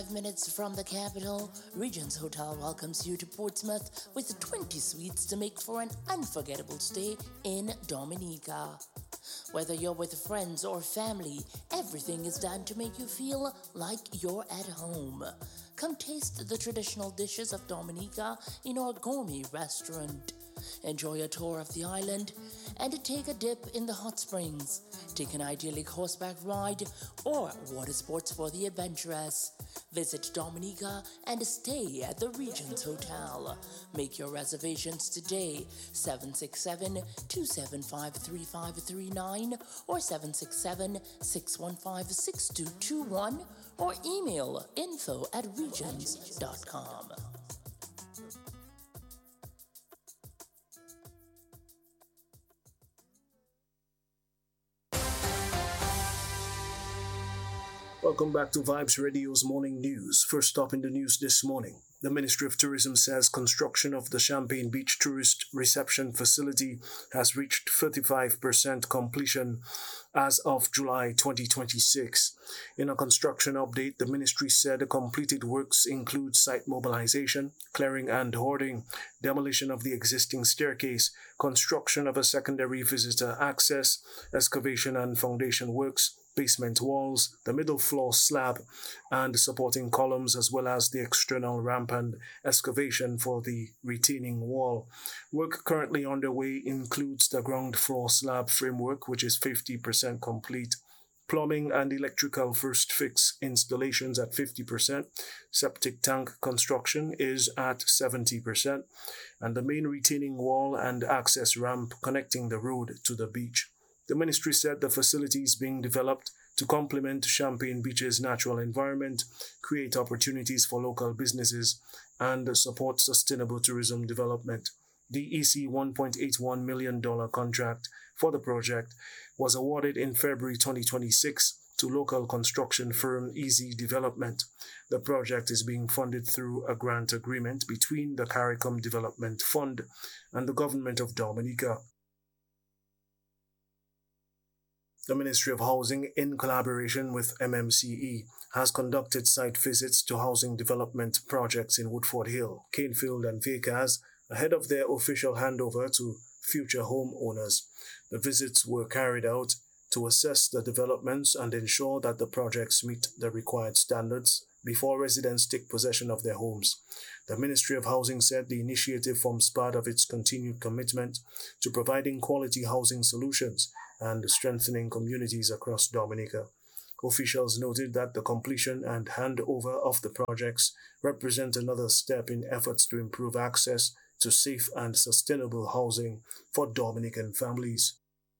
5 minutes from the capital, Regents Hotel welcomes you to Portsmouth with 20 suites to make for an unforgettable stay in Dominica. Whether you're with friends or family, everything is done to make you feel like you're at home. Come taste the traditional dishes of Dominica in our gourmet restaurant. Enjoy a tour of the island and take a dip in the hot springs. Take an idyllic horseback ride or water sports for the adventurous. Visit Dominica and stay at the Regents Hotel. Make your reservations today, 767-275-3539 or 767-615-6221 or email info@regents.com. Welcome back to Vibes Radio's morning news. First up in the news this morning. The Ministry of Tourism says construction of the Champagne Beach Tourist Reception Facility has reached 35% completion as of July 2026. In a construction update, the ministry said the completed works include site mobilization, clearing and hoarding, demolition of the existing staircase, construction of a secondary visitor access, excavation and foundation works, basement walls, the middle floor slab, and supporting columns, as well as the external ramp and excavation for the retaining wall. Work currently underway includes the ground floor slab framework, which is 50% complete, plumbing and electrical first fix installations at 50%, septic tank construction is at 70%, and the main retaining wall and access ramp connecting the road to the beach. The ministry said the facility is being developed to complement Champagne Beach's natural environment, create opportunities for local businesses, and support sustainable tourism development. The EC $1.81 million contract for the project was awarded in February 2026 to local construction firm Easy Development. The project is being funded through a grant agreement between the CARICOM Development Fund and the Government of Dominica. The Ministry of Housing, in collaboration with MMCE, has conducted site visits to housing development projects in Woodford Hill, Canefield and Vacaz ahead of their official handover to future homeowners. The visits were carried out to assess the developments and ensure that the projects meet the required standards before residents take possession of their homes. The Ministry of Housing said the initiative forms part of its continued commitment to providing quality housing solutions and strengthening communities across Dominica. Officials noted that the completion and handover of the projects represent another step in efforts to improve access to safe and sustainable housing for Dominican families.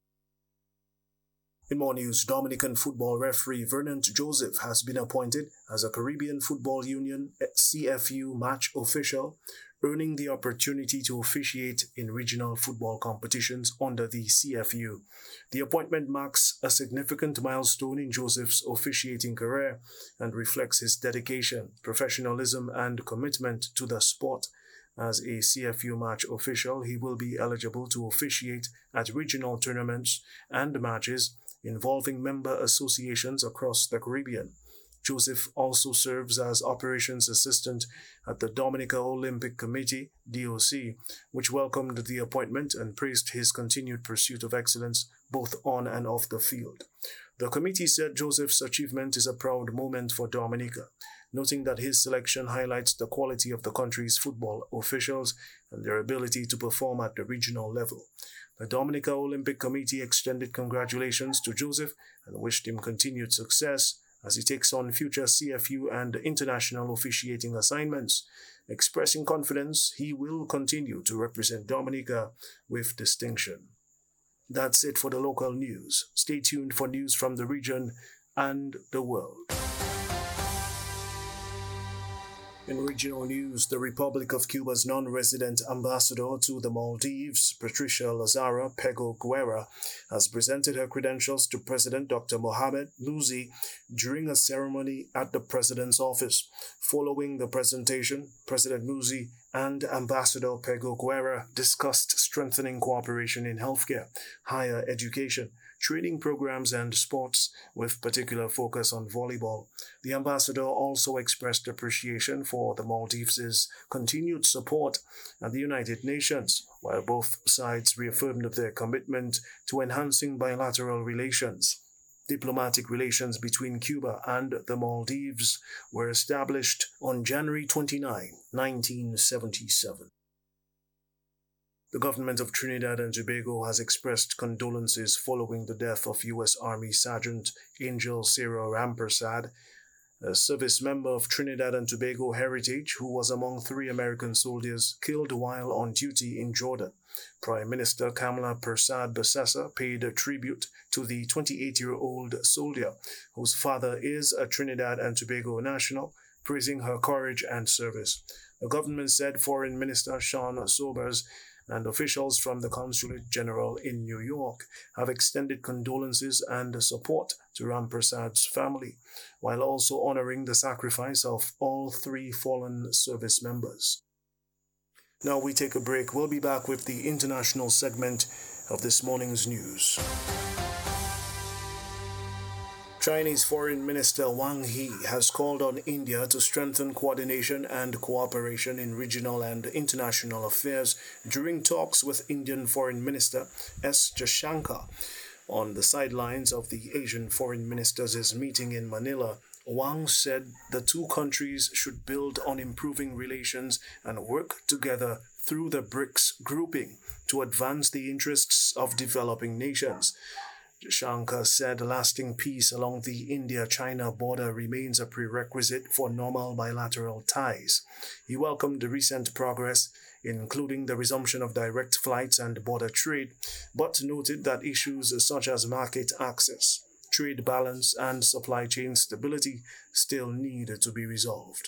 In more news, Dominican football referee Vernon Joseph has been appointed as a Caribbean Football Union CFU match official, earning the opportunity to officiate in regional football competitions under the CFU. The appointment marks a significant milestone in Joseph's officiating career and reflects his dedication, professionalism, and commitment to the sport. As a CFU match official, he will be eligible to officiate at regional tournaments and matches involving member associations across the Caribbean. Joseph also serves as operations assistant at the Dominica Olympic Committee, DOC, which welcomed the appointment and praised his continued pursuit of excellence both on and off the field. The committee said Joseph's achievement is a proud moment for Dominica, noting that his selection highlights the quality of the country's football officials and their ability to perform at the regional level. The Dominica Olympic Committee extended congratulations to Joseph and wished him continued success as he takes on future CFU and international officiating assignments, expressing confidence he will continue to represent Dominica with distinction. That's it for the local news. Stay tuned for news from the region and the world. In regional news, the Republic of Cuba's non-resident ambassador to the Maldives, Patricia Lazara Pego Guerra, has presented her credentials to President Dr. Mohamed Louzi during a ceremony at the President's office. Following the presentation, President Louzi and Ambassador Pego Guerra discussed strengthening cooperation in healthcare, higher education, training programs and sports, with particular focus on volleyball. The ambassador also expressed appreciation for the Maldives' continued support at the United Nations, while both sides reaffirmed their commitment to enhancing bilateral relations. Diplomatic relations between Cuba and the Maldives were established on January 29, 1977. The government of Trinidad and Tobago has expressed condolences following the death of U.S. Army Sergeant Angel Sarah Rampersad, a service member of Trinidad and Tobago heritage who was among 3 American soldiers killed while on duty in Jordan. Prime Minister Kamala Persad Bessessa paid a tribute to the 28-year-old soldier, whose father is a Trinidad and Tobago national, praising her courage and service. The government said Foreign Minister Sean Sobers and officials from the Consulate General in New York have extended condolences and support to Rampersad's family, while also honoring the sacrifice of all 3 fallen service members. Now we take a break. We'll be back with the international segment of this morning's news. Chinese Foreign Minister Wang Yi has called on India to strengthen coordination and cooperation in regional and international affairs during talks with Indian Foreign Minister S. Jaishankar. On the sidelines of the Asian Foreign Ministers' meeting in Manila, Wang said the 2 countries should build on improving relations and work together through the BRICS grouping to advance the interests of developing nations. Jaishankar said lasting peace along the India-China border remains a prerequisite for normal bilateral ties. He welcomed the recent progress, including the resumption of direct flights and border trade, but noted that issues such as market access, trade balance, and supply chain stability still need to be resolved.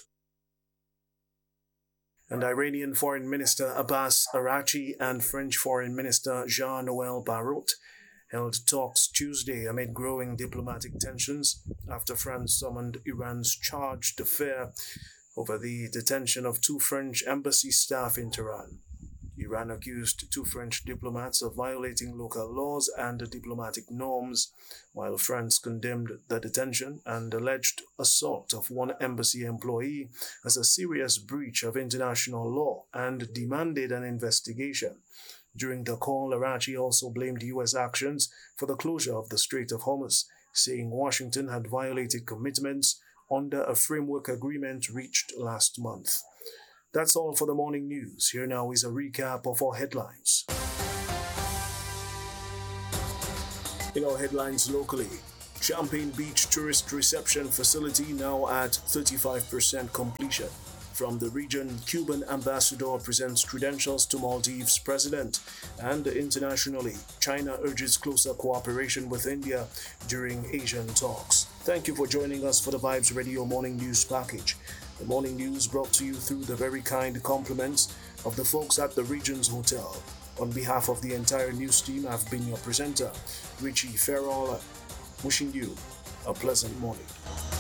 And Iranian Foreign Minister Abbas Araghchi and French Foreign Minister Jean-Noël Barrot held talks Tuesday amid growing diplomatic tensions after France summoned Iran's charge d'affaires over the detention of 2 French embassy staff in Tehran. Iran accused 2 French diplomats of violating local laws and diplomatic norms, while France condemned the detention and alleged assault of 1 embassy employee as a serious breach of international law and demanded an investigation. During the call, Araghchi also blamed U.S. actions for the closure of the Strait of Hormuz, saying Washington had violated commitments under a framework agreement reached last month. That's all for the morning news. Here now is a recap of our headlines. In our headlines locally, Champagne Beach Tourist Reception Facility now at 35% completion. From the region, Cuban ambassador presents credentials to Maldives president. And internationally, China urges closer cooperation with India during Asian talks. Thank you for joining us for the Vibes Radio Morning News Package. The morning news brought to you through the very kind compliments of the folks at the Regions Hotel. On behalf of the entire news team, I've been your presenter, Richie Farrell, wishing you a pleasant morning.